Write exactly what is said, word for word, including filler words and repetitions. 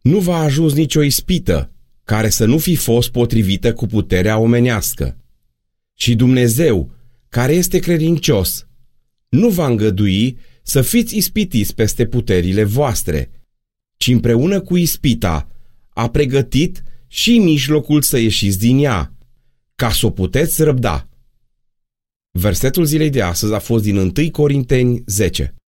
Nu v-a ajuns nicio ispită care să nu fi fost potrivită cu puterea omenească. Și Dumnezeu, care este credincios, nu va îngădui să fiți ispitiți peste puterile voastre, ci împreună cu ispita a pregătit și mijlocul să ieșiți din ea, ca să o puteți răbda. Versetul zilei de astăzi a fost din întâi Corinteni zece.